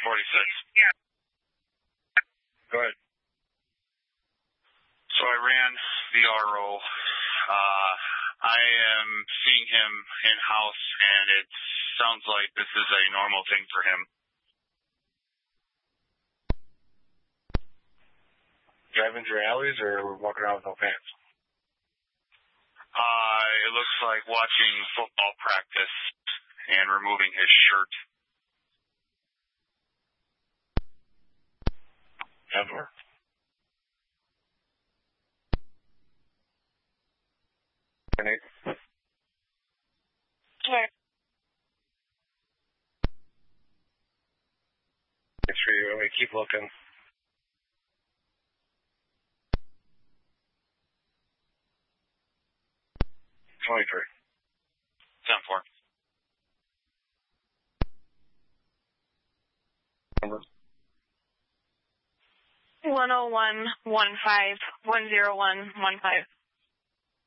Yeah. Go ahead. So I ran the RO. I am seeing him in-house, and it sounds like this is a normal thing for him. Driving through alleys or walking around with no pants? It looks like watching football practice and removing his shirt. Ever. Sure. Make sure you really keep looking. $23. 10-4. Number? 101-15-101-15.